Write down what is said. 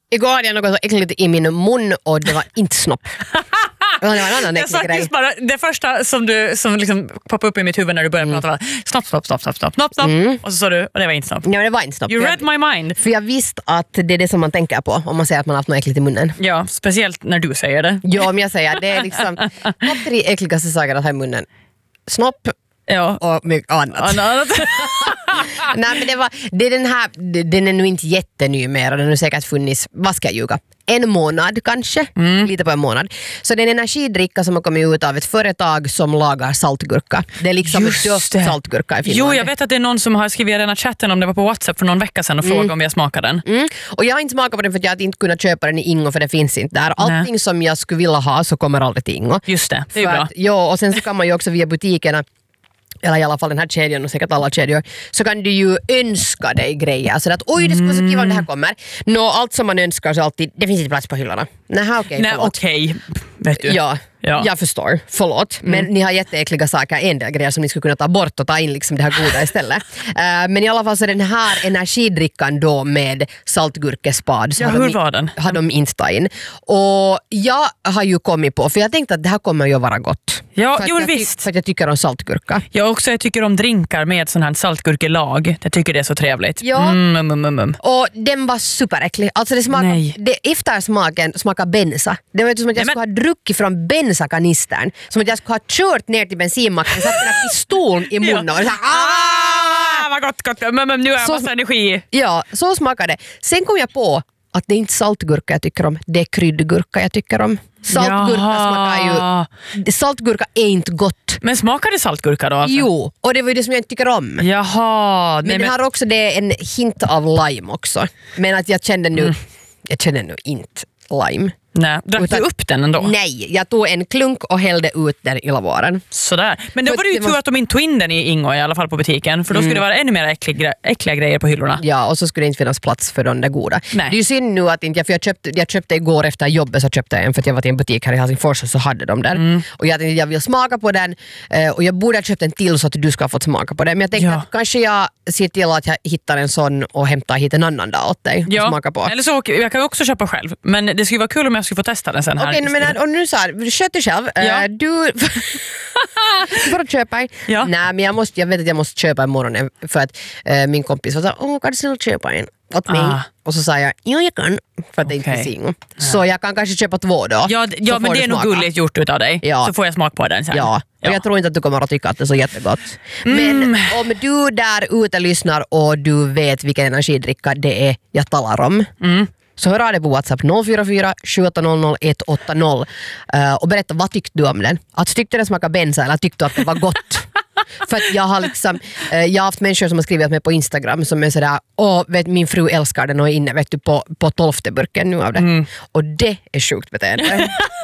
Igår hade jag något så äckligt i min mun och det var inte snopp. Det var en annan äcklig grej. Bara, det första som liksom poppade upp i mitt huvud när du började prata var snopp. Och så sa du, och det var inte snopp. Ja, det var inte snopp. You read my mind. För jag visste att det är det som man tänker på om man säger att man har haft något äckligt i munnen. Ja, speciellt när du säger det. Ja, om jag säger det är liksom topp 3 äckligaste saker att ha i munnen. Snopp och mycket annat. Nej, men det är den här, den är nu inte jätteny mer och den har säkert funnits, vad ska jag ljuga? En månad kanske, lite på en månad. Så det är en energidricka som har kommit ut av ett företag som lagar saltgurka. Det är liksom just saltgurka i Finland. Jo, jag vet att det är någon som har skrivit i den här chatten om det var på WhatsApp för någon vecka sedan och frågade om vi har smakat den. Och jag har inte smakat på den för att jag hade inte kunnat köpa den i Ingo för det finns inte där. Allting som jag skulle vilja ha så kommer aldrig till Ingo. Just det är bra. Ja, och sen så kan man ju också via butikerna eller i alla fall den här kedjan och säkert alla kedjor, så kan du ju önska dig grejer. Så att oj, det skulle vara så kul om det här kommer. Allt som man önskar så alltid, det finns inte plats på hyllorna. Okej, vet du. Ja, jag förstår. Förlåt. Men ni har jätteäckliga saker, en del grejer som ni skulle kunna ta bort och ta in liksom det här goda istället. Men i alla fall så den här energidrickan då med saltgurkespad så har de inte tagit in. Och jag har ju kommit på, för jag tänkte att det här kommer ju vara gott. Ja, visst. För att jag tycker om saltgurka. Jag tycker om drinkar med sån här saltgurkelag. Jag tycker det är så trevligt. Ja. Och den var superäcklig. Alltså eftersmaken smakar bensa. Det var som att jag skulle ha druckit från bensakanistern. Som att jag skulle ha kört ner till bensinmacken och satt den här pistolen i munnen. Och vad gott. Men nu har jag massa energi. Ja, så smakar det. Sen kom jag på att det är inte saltgurka jag tycker om. Det är kryddgurka jag tycker om. Saltgurka är inte gott. Men smakar det saltgurka då? Alltså? Jo, och det var ju det som jag inte tycker om. Jaha. Men det har också en hint av lime också. Men att jag kände nu inte lime. Nej, drack du upp den ändå? Nej, jag tog en klunk och hällde ut den i lavaren. Sådär. Men då var det ju tur att de inte tog in den i Ingo i alla fall på butiken. För då skulle det vara ännu mer äckliga grejer på hyllorna. Ja, och så skulle det inte finnas plats för de där goda. Nej. Det är ju synd nu att inte jag köpte igår efter jobbet så köpte jag en för att jag var till en butik här i Helsingfors och så hade de den. Och jag tänkte jag vill smaka på den och jag borde ha köpt en till så att du ska ha fått smaka på den. Men jag tänkte att kanske jag ser till att jag hittar en sån och hämtar hit en annan dag åt dig och smaka på. Eller så jag kan också köpa själv. Men det skulle vara kul om jag skulle få testa den sen. Okej, men och nu så här, sköt dig själv. Du får köpa en. Ja. Nej, men jag vet att jag måste köpa en morgon för att min kompis var så kan du snälla köpa en åt mig? Och så sa jag, jag kan, för att det inte finns inget. Så jag kan kanske köpa 2 då. Ja men det är nog gulligt gjort utav dig. Ja. Så får jag smak på den sen. Ja. Och jag tror inte att du kommer att tycka att det är så jättegott. Men om du där ute lyssnar och du vet vilken energidricka det är jag talar om, så hör av dig på WhatsApp 044 700 180 och berätta vad tyckte du om den. Att tyckte den smakade bensa eller tyckte du att det var gott? För att jag har haft människor som har skrivit mig på Instagram som är sådär, vet, min fru älskar den och är inne vet du, på 12:e burken nu av det. Och det är sjukt beteende.